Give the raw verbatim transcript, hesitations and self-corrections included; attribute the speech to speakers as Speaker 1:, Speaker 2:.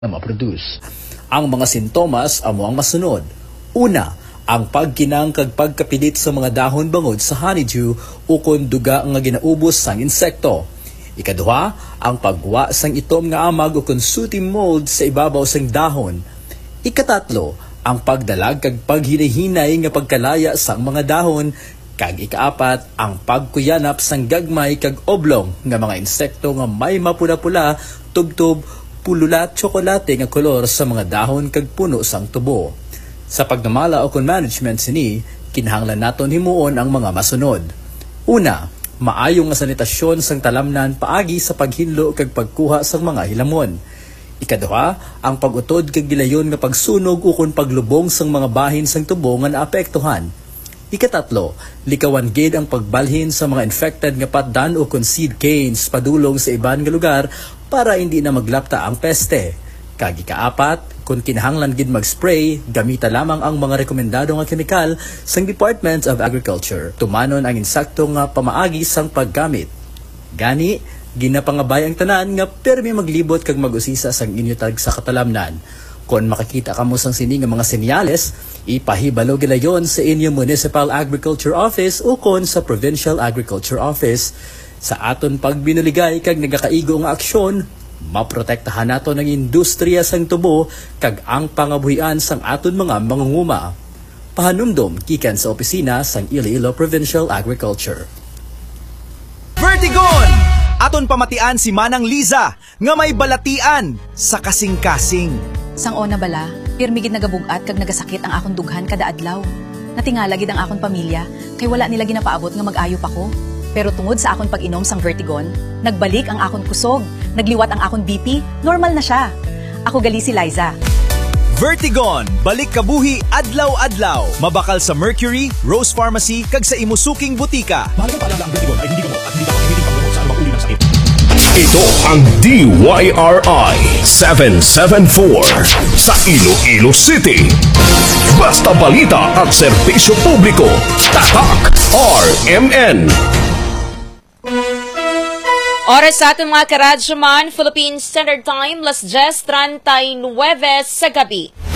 Speaker 1: na maproduce. Ang mga sintomas amo ang masunod. Una, ang pagkinang kag pagkapilit sa mga dahon bangod sa honeydew ukon duga nga ginaubos sang insekto. Ikaduha, ang pagwa sang itom nga amag ukon sooty mold sa ibabaw sang dahon. Ikatatlo, ang pagdalag kag paghinahinay nga pagkalaya sang mga dahon. Kag ikaapat, ang pagkuyanap sang gagmay kag oblong nga mga insekto nga may mapula-pula, tubtob, pulula, tsokolate nga kolor sa mga dahon kag puno sang tubo. Sa pagdamala o kon management sini, kinahanglan naton himuon ang mga masunod. Una, maayong nga sanitasyon sang talamnan paagi sa paghinlo kag pagkuha sang mga hilamon. Ikaduha, ang pag-utod kag gilayon nga pagsunog ukon paglubong sang mga bahin sang tubo nga naapektuhan. Ikatatlo, likawan gid ang pagbalhin sa mga infected nga patdan o kon seed canes padulong sa iban nga lugar para hindi na maglapta ang peste. Kag ikaapat, kung kinahanglan gid mag-spray, gamita lamang ang mga rekomendado nga kemikal sang Department of Agriculture. Tumanon ang insekto nga pamaagi sang paggamit. Gani, ginapangabay ang tanan nga permi maglibot kag mag-usisa sang inyo tag sa katalamnan. Kung makikita kamo sang sini nga mga senyales, ipahibalo gilayon sa inyo Municipal Agriculture Office o kon sa Provincial Agriculture Office. Sa aton pagbinuligay kag nagakaigo nga aksyon, maprotektahan nato ng industriya sang tubo kag ang pangabuhian sang aton mga mangunguma. Pahanumdom gikan sa opisina sang Iloilo Provincial Agriculture.
Speaker 2: Vertigon! Aton pamatian si Manang Liza nga may balatian sa kasing-kasing.
Speaker 3: Sang ona bala, pirmi gid nagabugat kag nagasakit ang akong dughan kada adlaw. Natingala gid ang akong pamilya kay wala nila ginapaabot nga mag-ayo pa ko. Pero tungod sa akong pag-inom sang Vertigon, nagbalik ang akong kusog, nagliwat ang akong B P, normal na siya. Ako gali si Liza.
Speaker 2: Vertigon, balik kabuhi adlaw-adlaw. Mabakal sa Mercury, Rose Pharmacy, kag sa imusuking butika.
Speaker 4: Mahalagang paalala ang Vertigon ay hindi gamot at hindi nakakahiliting paggamot sa anumang uri ng sakit.
Speaker 5: Ito ang D Y R I seven seven four sa Iloilo City. Basta balita at serbisyo publiko. Tatak R M N.
Speaker 6: Oras sa ating mga karadyaman, Philippine Standard Time, las diyes treinta y nueve sa gabi.